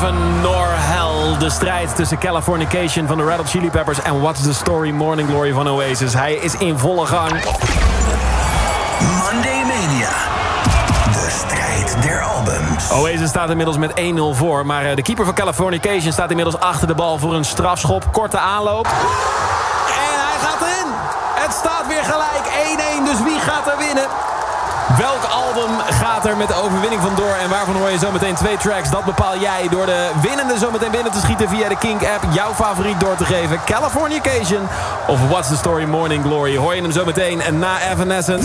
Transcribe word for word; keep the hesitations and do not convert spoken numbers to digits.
Heaven nor Hell. De strijd tussen Californication van de Red Hot Chili Peppers en What's the Story Morning Glory van Oasis. Hij is in volle gang. Monday Mania. De strijd der albums. Oasis staat inmiddels met één nul voor. Maar de keeper van Californication staat inmiddels achter de bal voor een strafschop. Korte aanloop. En hij gaat erin. Het staat weer gelijk. één-één. Dus wie gaat er winnen? Welk album gaat er met de overwinning vandoor? En waarvan hoor je zometeen twee tracks? Dat bepaal jij door de winnende zometeen binnen te schieten via de Kink-app. Jouw favoriet door te geven. Californication of What's the Story Morning Glory. Hoor je hem zometeen na Evanescence.